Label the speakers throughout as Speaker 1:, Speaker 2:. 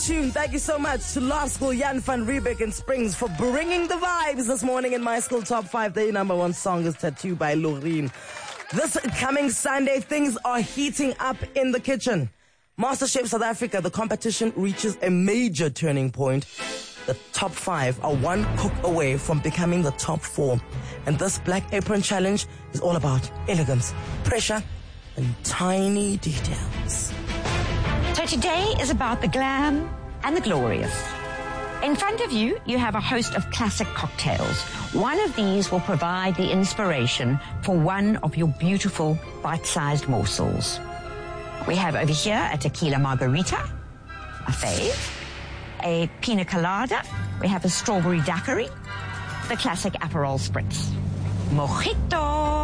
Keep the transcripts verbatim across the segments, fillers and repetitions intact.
Speaker 1: tune. Thank you so much to Law School Jan van Riebeck in Springs for bringing the vibes this morning in My School Top five. Their number one song is Tattoo by Loreen. This coming Sunday, things are heating up in the kitchen. MasterChef South Africa, the competition reaches a major turning point. The top five are one cook away from becoming the top four. And this Black Apron Challenge is all about elegance, pressure, and tiny details.
Speaker 2: So today is about the glam and the glorious. In front of you, you have a host of classic cocktails. One of these will provide the inspiration for one of your beautiful bite-sized morsels. We have over here a tequila margarita, a fave, a pina colada, we have a strawberry daiquiri, the classic Aperol Spritz. Mojito!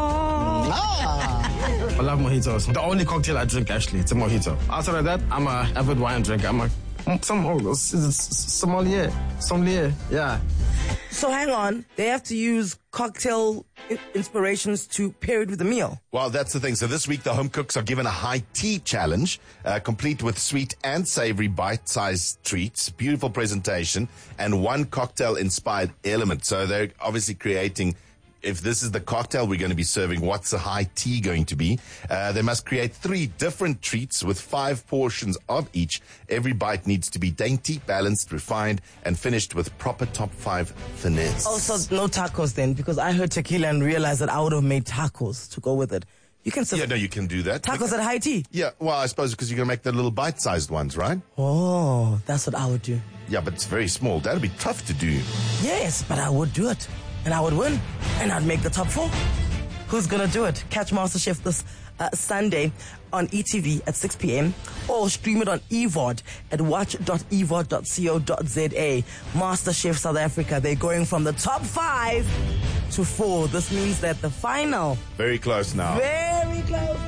Speaker 3: Ah. I love mojitos. The only cocktail I drink, actually, it's a mojito. Outside of that, I'm a avid wine drinker. I'm a some oh, sommelier, sommelier, yeah.
Speaker 1: So hang on, they have to use cocktail inspirations to pair it with a meal.
Speaker 4: Well, that's the thing. So this week, the home cooks are given a high tea challenge, uh, complete with sweet and savory bite-sized treats, beautiful presentation, and one cocktail-inspired element. So they're obviously creating, if this is the cocktail we're going to be serving, what's the high tea going to be? Uh, they must create three different treats with five portions of each. Every bite needs to be dainty, balanced, refined, and finished with proper top five finesse.
Speaker 1: Also, no tacos then, because I heard tequila and realized that I would have made tacos to go with it. You can serve
Speaker 4: Yeah, no, you can do that.
Speaker 1: tacos at high tea.
Speaker 4: Yeah, well, I suppose because you're going to make the little bite-sized ones, right?
Speaker 1: Oh, that's what I would do.
Speaker 4: Yeah, but it's very small. That'd be tough to do.
Speaker 1: Yes, but I would do it. And I would win. And I'd make the top four. Who's going to do it? Catch MasterChef this uh, Sunday on E T V at six p.m. or stream it on E V O D at watch dot e v o d dot co dot z a. MasterChef South Africa, they're going from the top five to four. This means that the final...
Speaker 4: Very close now.
Speaker 1: Very close.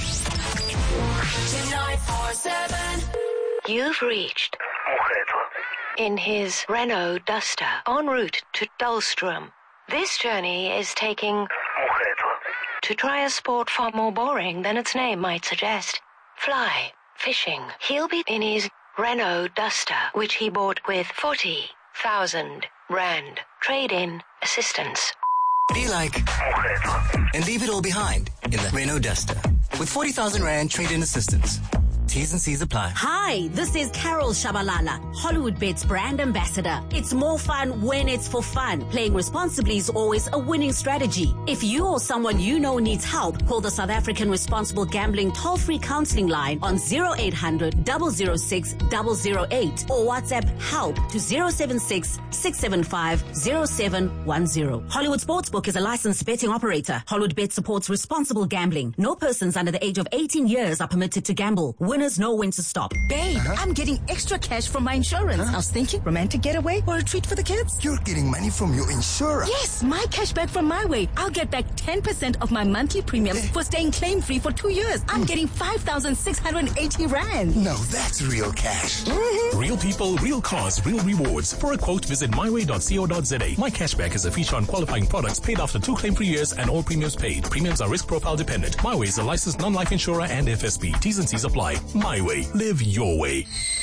Speaker 5: nine four seven.
Speaker 6: You've reached in his Renault Duster en route to Dullstrom. This journey is taking to try a sport far more boring than its name might suggest. Fly, fishing. He'll be in his Renault Duster, which he bought with forty thousand rand trade-in assistance.
Speaker 7: Be like and leave it all behind in the Renault Duster with forty thousand rand trade-in assistance. T's and C's apply.
Speaker 8: Hi, this is Carol Shabalala, HollywoodBets brand ambassador. It's more fun when it's for fun. Playing responsibly is always a winning strategy. If you or someone you know needs help, call the South African Responsible Gambling toll-free counseling line on zero eight hundred, double oh six, double oh eight or WhatsApp help to zero seven six, six seven five, zero seven one zero. Hollywood Sportsbook is a licensed betting operator. HollywoodBet supports responsible gambling. No persons under the age of eighteen years are permitted to gamble. Winners know when to stop.
Speaker 9: Babe, uh-huh. I'm getting extra cash from my insurance. Huh? I was thinking romantic getaway or a treat for the kids.
Speaker 10: You're getting money from your insurer?
Speaker 9: Yes, my cash back from My Way. I'll get back ten percent of my monthly premiums for staying claim-free for two years. I'm getting five thousand six hundred eighty rand.
Speaker 10: No, that's real cash.
Speaker 9: Mm-hmm.
Speaker 11: Real people, real cars, real rewards. For a quote, visit my way dot co dot z a. My Cashback is a feature on qualifying products paid after two claim-free years and all premiums paid. Premiums are risk profile dependent. My Way is a licensed non-life insurer and F S B. T's and C's apply. My Way. Live your way.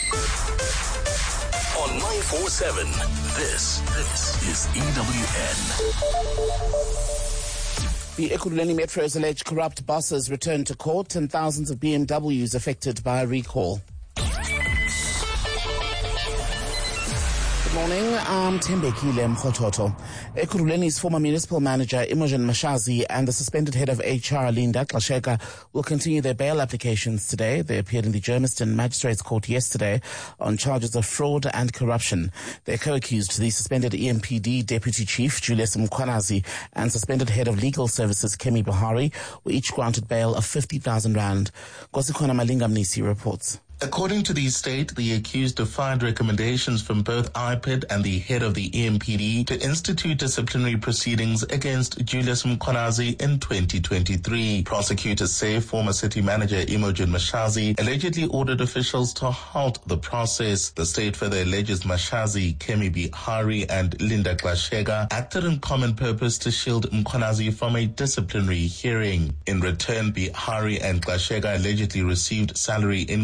Speaker 12: On nine four seven, this, this is E W N.
Speaker 13: The Ekurhuleni Metro's alleged corrupt bosses returned to court and thousands of B M Ws affected by a recall. Good morning, I'm Tembekile Mkhototo. Ekurhuleni's former municipal manager Imogen Mashazi and the suspended head of H R Linda Xasheka will continue their bail applications today. They appeared in the Germiston Magistrates Court yesterday on charges of fraud and corruption. They're co-accused the suspended E M P D Deputy Chief Julius Mkhwanazi and suspended head of Legal Services Kemi Bahari were each granted bail of fifty thousand rand. Kosikona Malinga Mnisi reports.
Speaker 14: According to the state, the accused defied recommendations from both I P I D and the head of the E M P D to institute disciplinary proceedings against Julius Mkhwanazi in twenty twenty-three. Prosecutors say former city manager Imogen Mashazi allegedly ordered officials to halt the process. The state further alleges Mashazi, Kemi Bihari and Linda Xasheka acted in common purpose to shield Mkhwanazi from a disciplinary hearing. In return, Bihari and Xasheka allegedly received salary increases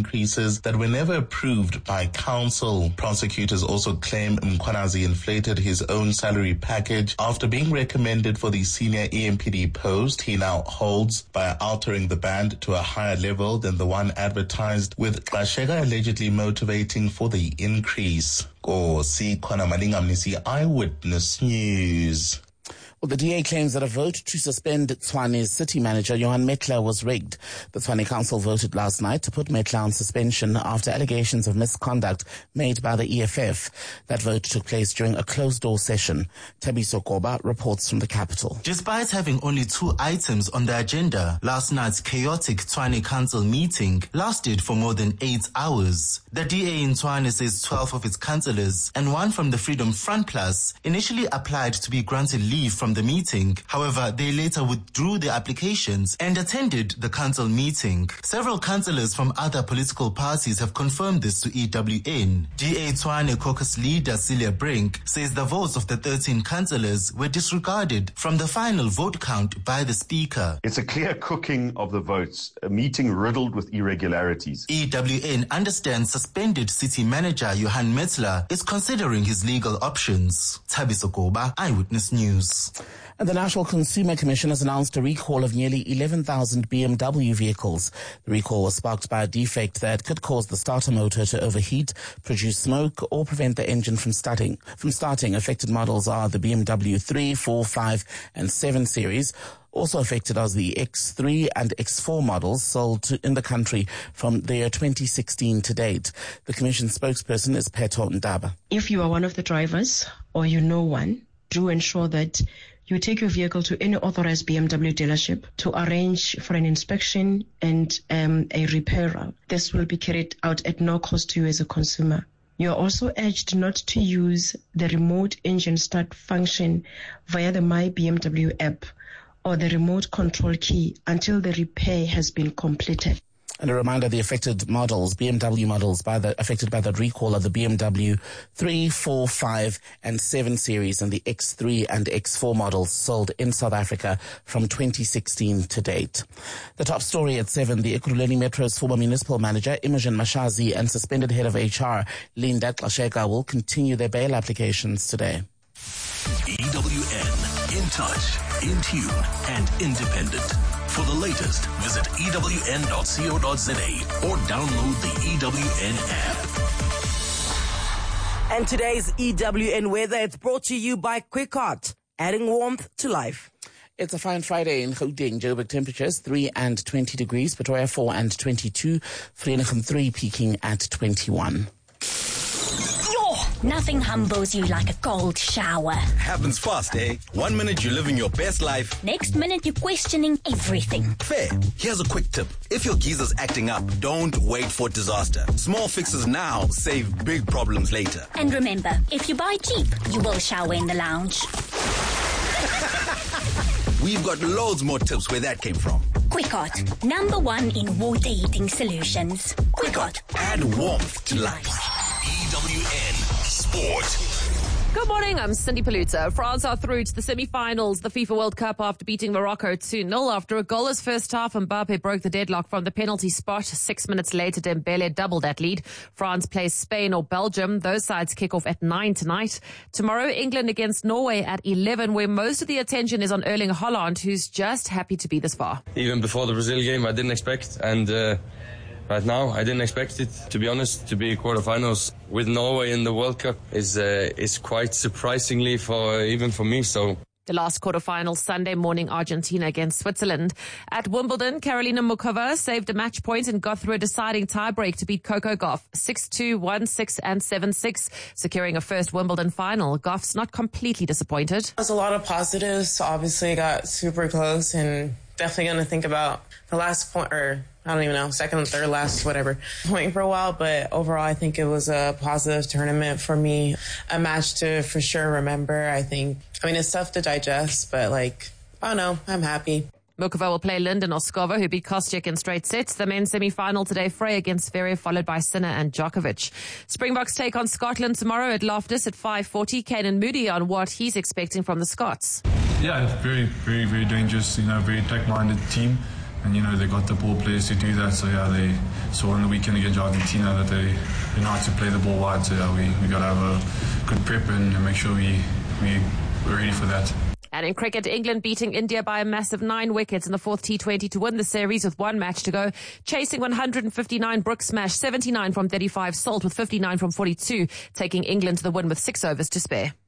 Speaker 14: charges that were never approved by council. Prosecutors also claim Mkhwanazi inflated his own salary package after being recommended for the senior E M P D post he now holds by altering the band to a higher level than the one advertised, with Gqasheka allegedly motivating for the increase. Kosi Khona Malingamnisi, Eyewitness News.
Speaker 13: Well, the D A claims that a vote to suspend Tshwane's city manager, Johan Metler, was rigged. The Tshwane Council voted last night to put Metler on suspension after allegations of misconduct made by the E F F. That vote took place during a closed-door session. Thabiso Koba reports from the capital.
Speaker 15: Despite having only two items on the agenda, last night's chaotic Tshwane Council meeting lasted for more than eight hours. The D A in Tshwane says twelve of its councillors and one from the Freedom Front Plus initially applied to be granted leave from the meeting. However, they later withdrew their applications and attended the council meeting. Several councillors from other political parties have confirmed this to E W N. D A Tshwane caucus leader Celia Brink says the votes of the thirteen councillors were disregarded from the final vote count by the speaker.
Speaker 16: It's a clear cooking of the votes, a meeting riddled with irregularities.
Speaker 15: E W N understands suspended city manager Johan Metler is considering his legal options. Thabiso Koba, Eyewitness News.
Speaker 13: And the National Consumer Commission has announced a recall of nearly eleven thousand B M W vehicles. The recall was sparked by a defect that could cause the starter motor to overheat, produce smoke, or prevent the engine from starting. From starting, affected models are the B M W three, four, five, and seven series. Also affected are the X three and X four models sold to, in the country from the year twenty sixteen to date. The Commission spokesperson is Petho Ndaba.
Speaker 17: If you are one of the drivers or you know one, do ensure that you take your vehicle to any authorized B M W dealership to arrange for an inspection and um, a repair. This will be carried out at no cost to you as a consumer. You are also urged not to use the remote engine start function via the My B M W app or the remote control key until the repair has been completed.
Speaker 13: And a reminder, the affected models, B M W models by the affected by that recall are the B M W three, four, five, and seven series and the X three and X four models sold in South Africa from twenty sixteen to date. The top story at seven, the Ekurhuleni Metro's former municipal manager, Imogen Mashazi, and suspended head of H R, Linda Gqasheka, will continue their bail applications today.
Speaker 12: E W N, in touch, in tune, and independent. For the latest, visit E W N dot co dot za or download the E W N app.
Speaker 1: And today's E W N weather, it's brought to you by Quickart, adding warmth to life.
Speaker 13: It's a fine Friday in Gauteng. Joburg temperatures three and twenty degrees, Pretoria four and twenty-two, Vereeniging three peaking at twenty-one.
Speaker 18: Nothing humbles you like a cold shower.
Speaker 19: Happens fast, eh? One minute you're living your best life.
Speaker 18: Next minute you're questioning everything.
Speaker 19: Fair. Here's a quick tip. If your geyser's acting up, don't wait for disaster. Small fixes now save big problems later.
Speaker 18: And remember, if you buy cheap, you will shower in the lounge.
Speaker 19: We've got loads more tips where that came from.
Speaker 18: Quickart, number one in water heating solutions. Quickart,
Speaker 19: add warmth to life.
Speaker 12: E W N Sport.
Speaker 20: Good morning, I'm Cindy Paluzza. France are through to the semi-finals, the FIFA World Cup, after beating Morocco two nil. After a goalless first half, Mbappe broke the deadlock from the penalty spot. Six minutes later, Dembele doubled that lead. France plays Spain or Belgium. Those sides kick off at nine tonight. Tomorrow, England against Norway at eleven, where most of the attention is on Erling Haaland, who's just happy to be this far.
Speaker 21: Even before the Brazil game, I didn't expect, and uh, right now, I didn't expect it, to be honest, to be quarterfinals with Norway in the World Cup is uh, is quite surprisingly for even for me. So
Speaker 20: the last quarterfinal Sunday morning, Argentina against Switzerland. At Wimbledon, Karolina Muchova saved a match point and got through a deciding tiebreak to beat Coco Gauff six two, one six, and seven six, securing a first Wimbledon final. Gauff's not completely disappointed.
Speaker 22: There's a lot of positives. Obviously, got super close and definitely going to think about the last point, or I don't even know, second and third last, whatever, point for a while. But overall, I think it was a positive tournament for me. A match to for sure remember. I think, I mean, it's tough to digest, but like, I don't know, I'm happy.
Speaker 20: Muchova will play Lyndon Oskova, who beat Kostyuk in straight sets. The men's semi-final today, Frey against Zverev, followed by Sinner and Djokovic. Springboks take on Scotland tomorrow at Loftus at five forty. Canan Moody on what he's expecting from the Scots.
Speaker 23: Yeah, very, very, very dangerous, you know, very attack-minded team.
Speaker 2: And, you know, they got the ball players to do that. So, yeah, they saw on the weekend against Argentina that they, they know how to play the ball wide. So, yeah, we, we got to have a good prep and, and make sure we, we, we're ready for that.
Speaker 20: And in cricket, England beating India by a massive nine wickets in the fourth T twenty to win the series with one match to go. Chasing one hundred fifty-nine, Brooks smashed seventy-nine from thirty-five, Salt with fifty-nine from forty-two, taking England to the win with six overs to spare.